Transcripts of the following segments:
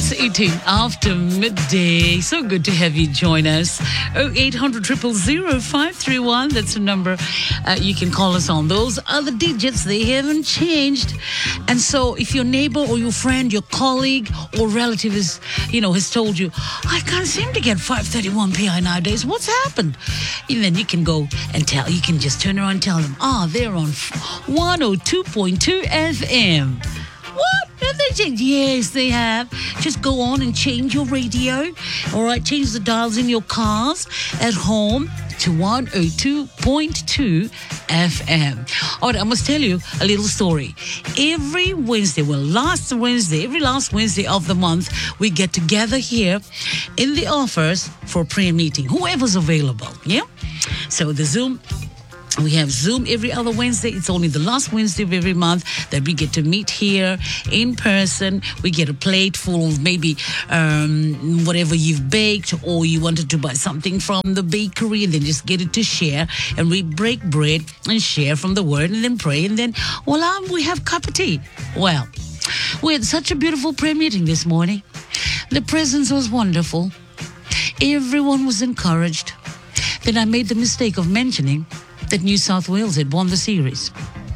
It's 18 after midday. So good to have you join us. 0800 000 531. That's the number you can call us on. Those are the digits. They haven't changed. And so if your neighbor or your friend, your colleague or relative is, has told you, I can't seem to get 531 PI nowadays. What's happened? And then you can go and tell. You can just turn around and tell them, they're on 102.2 FM. What? Have they changed? Yes, they have. Just go on and change your radio. All right, change the dials in your cars at home to 102.2 FM. All right, I must tell you a little story. Every last Wednesday of the month, we get together here in the office for a prayer meeting. Whoever's available, yeah? So we have Zoom every other Wednesday. It's only the last Wednesday of every month that we get to meet here in person. We get a plate full of maybe whatever you've baked, or you wanted to buy something from the bakery and then just get it to share. And we break bread and share from the word and then pray. And then, voila, we have cup of tea. Well, we had such a beautiful prayer meeting this morning. The presence was wonderful. Everyone was encouraged. Then I made the mistake of mentioning that New South Wales had won the series.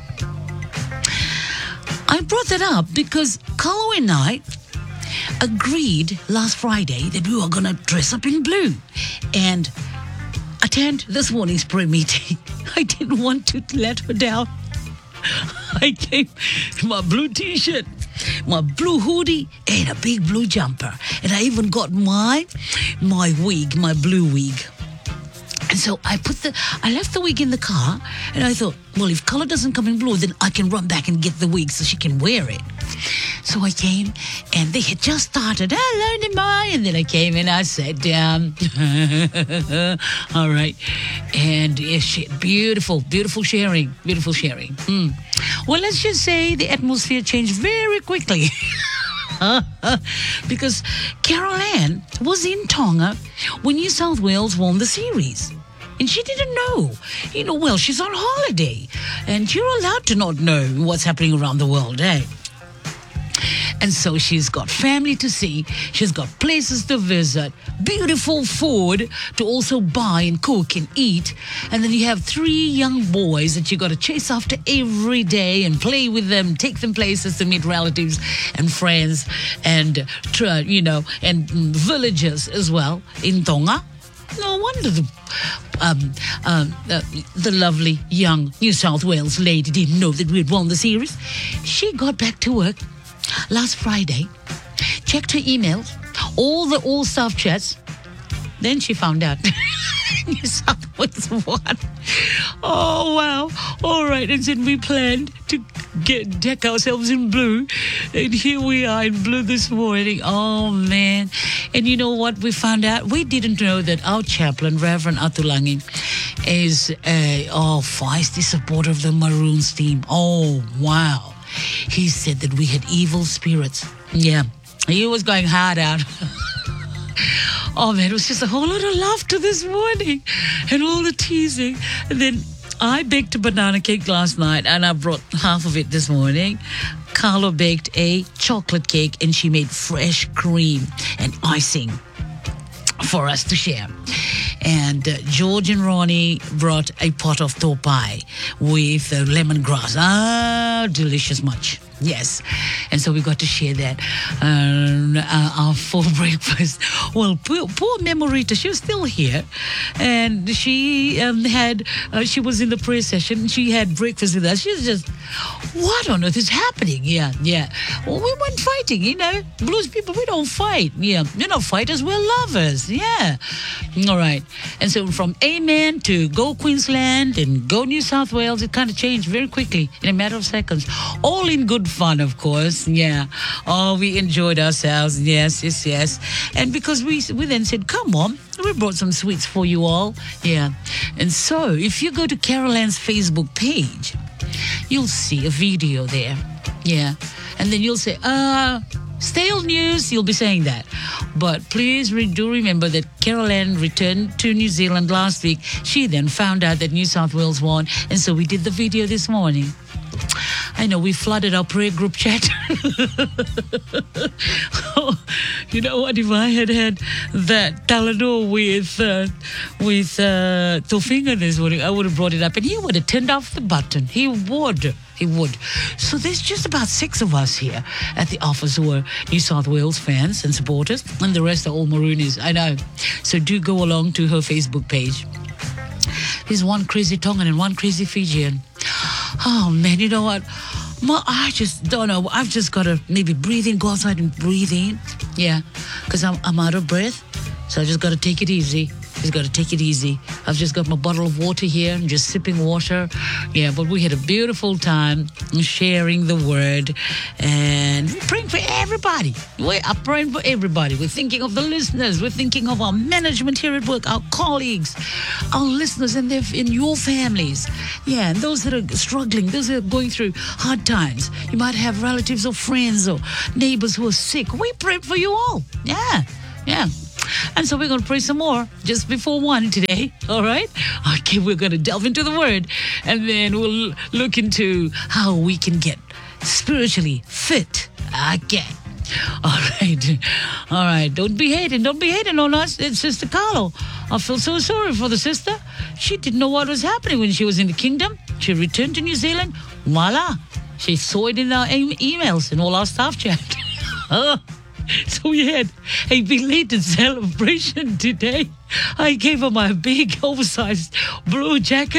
I brought that up because Carlo and I agreed last Friday that we were going to dress up in blue and attend this morning's prayer meeting. I didn't want to let her down. I came in my blue t-shirt, my blue hoodie, and a big blue jumper. And I even got my wig, my blue wig. And so I left the wig in the car, and I thought, well, if color doesn't come in blue, then I can run back and get the wig so she can wear it. So I came, and they had just started, hello, Nimai, and then I came and I sat down. All right. And beautiful sharing. Well, let's just say the atmosphere changed very quickly. Because Carol Ann was in Tonga when New South Wales won the series. And she didn't know. Well, she's on holiday. And you're allowed to not know what's happening around the world, eh? And so she's got family to see. She's got places to visit. Beautiful food to also buy and cook and eat. And then you have 3 young boys that you got to chase after every day and play with them, take them places to meet relatives and friends and, and villagers as well in Tonga. No wonder the lovely young New South Wales lady didn't know that we had won the series. She got back to work last Friday, checked her emails, all the all-staff chats. Then she found out New South Wales won. Oh, wow. All right. And then we planned to deck ourselves in blue. And here we are in blue this morning. Oh, man. And you know what we found out? We didn't know that our chaplain, Reverend Atulangi, is a feisty supporter of the Maroons team. Oh, wow. He said that we had evil spirits. Yeah. He was going hard out. Oh, man, it was just a whole lot of laughter this morning and all the teasing. And then I baked a banana cake last night, and I brought half of it this morning. Carlo baked a chocolate cake, and she made fresh cream and icing for us to share. And George and Ronnie brought a pot of topai with lemongrass. Delicious much. Yes. And so we got to share that for breakfast. Well, poor Memorita, she was still here. And she she was in the prayer session. She had breakfast with us. She was just, what on earth is happening? Yeah. Well, we weren't fighting, Blues people, we don't fight. Yeah. We're not fighters, we're lovers. Yeah. All right. And so from Amen to Go Queensland and Go New South Wales, it kind of changed very quickly in a matter of seconds. All in good fun, of course. Yeah. Oh, we enjoyed ourselves. Yes. And because we then said, come on, we brought some sweets for you all. Yeah. And so if you go to Carol Ann's Facebook page, you'll see a video there. Yeah. And then you'll say, stale news, you'll be saying that. But please do remember that Carol Ann returned to New Zealand last week. She then found out that New South Wales won. And so we did the video this morning. I know we flooded our prayer group chat. You know what? If I had had that Tylenol with Tofinga this morning, I would have brought it up, and he would have turned off the button. He would. He would. So there's just about 6 of us here at the office who are New South Wales fans and supporters, and the rest are all Maroonies. I know. So do go along to her Facebook page. There's one crazy Tongan and one crazy Fijian. Oh, man, you know what? I just don't know. I've just got to maybe breathe in, go outside and breathe in. Yeah, because I'm out of breath. So I just got to take it easy. Just got to take it easy. I've just got my bottle of water here and just sipping water. Yeah, but we had a beautiful time sharing the word and we're praying for everybody. We are praying for everybody. We're thinking of the listeners. We're thinking of our management here at work, our colleagues, our listeners and in your families. Yeah, and those that are struggling, those that are going through hard times. You might have relatives or friends or neighbors who are sick. We pray for you all. Yeah. And so we're going to pray some more just before 1 today. All right? Okay, we're going to delve into the word and then we'll look into how we can get spiritually fit again. All right. Don't be hating on us. It's Sister Carlo. I feel so sorry for the sister. She didn't know what was happening when she was in the kingdom. She returned to New Zealand. Voila. She saw it in our emails and all our staff chat. So we had a belated celebration today. I gave her my big oversized blue jacket.